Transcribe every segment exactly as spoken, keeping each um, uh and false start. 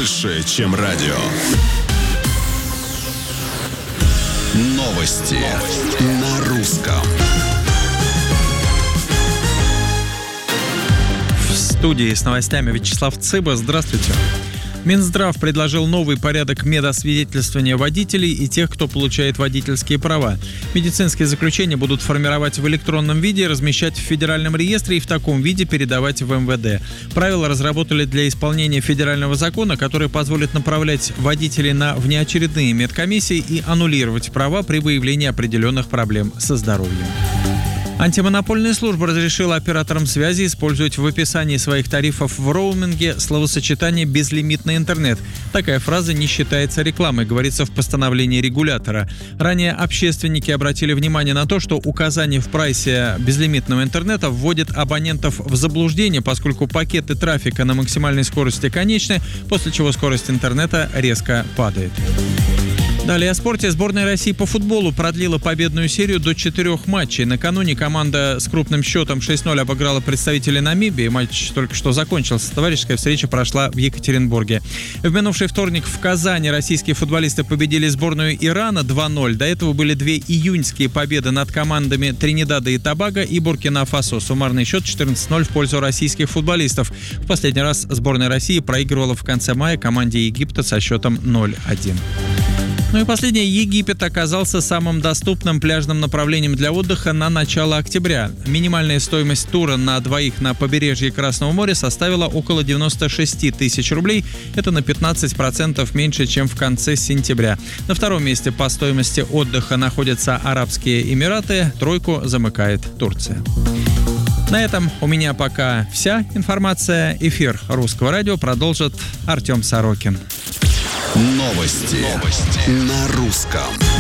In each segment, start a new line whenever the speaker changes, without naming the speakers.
больше, чем радио. Новости, Новости. На русском.
В студии с новостями Вячеслав Цыба. Здравствуйте. Минздрав предложил новый порядок медосвидетельствования водителей и тех, кто получает водительские права. Медицинские заключения будут формировать в электронном виде, размещать в федеральном реестре и в таком виде передавать в эм вэ дэ. Правила разработали для исполнения федерального закона, который позволит направлять водителей на внеочередные медкомиссии и аннулировать права при выявлении определенных проблем со здоровьем. Антимонопольная служба разрешила операторам связи использовать в описании своих тарифов в роуминге словосочетание «безлимитный интернет». Такая фраза не считается рекламой, говорится в постановлении регулятора. Ранее общественники обратили внимание на то, что указание в прайсе безлимитного интернета вводит абонентов в заблуждение, поскольку пакеты трафика на максимальной скорости конечны, после чего скорость интернета резко падает. Далее о спорте. Сборная России по футболу продлила победную серию до четырех матчей. Накануне команда с крупным счетом шесть ноль обыграла представителей Намибии. Матч только что закончился. Товарищеская встреча прошла в Екатеринбурге. В минувший вторник в Казани российские футболисты победили сборную Ирана два ноль. До этого были две июньские победы над командами Тринидада и Тобаго и Буркина-Фасо. Суммарный счет четырнадцать ноль в пользу российских футболистов. В последний раз сборная России проигрывала в конце мая команде Египта со счетом ноль один. Ну и последнее. Египет оказался самым доступным пляжным направлением для отдыха на начало октября. Минимальная стоимость тура на двоих на побережье Красного моря составила около девяносто шесть тысяч рублей. Это на пятнадцать процентов меньше, чем в конце сентября. На втором месте по стоимости отдыха находятся Арабские Эмираты. Тройку замыкает Турция. На этом у меня пока вся информация. Эфир Русского радио продолжит Артем Сорокин.
Новости. Новости. На русском.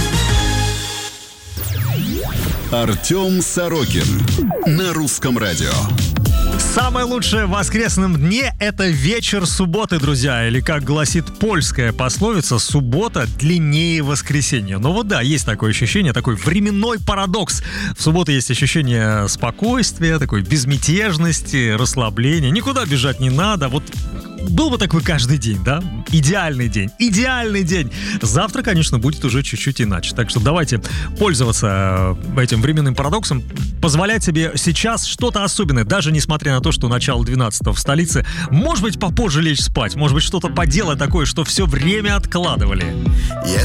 Артем Сорокин. На Русском радио.
Самое лучшее в воскресном дне – это вечер субботы, друзья. Или, как гласит польская пословица, суббота длиннее воскресенья. Но вот да, есть такое ощущение, такой временной парадокс. В субботу есть ощущение спокойствия, такой безмятежности, расслабления. Никуда бежать не надо. Вот был бы такой каждый день, да? Идеальный день. Идеальный день. Завтра, конечно, будет уже чуть-чуть иначе. Так что давайте пользоваться этим временным парадоксом, позволять себе сейчас что-то особенное, даже несмотря на то, что начало двенадцатого в столице. Может быть, попозже лечь спать, может быть, что-то поделать такое, что все время откладывали.
Если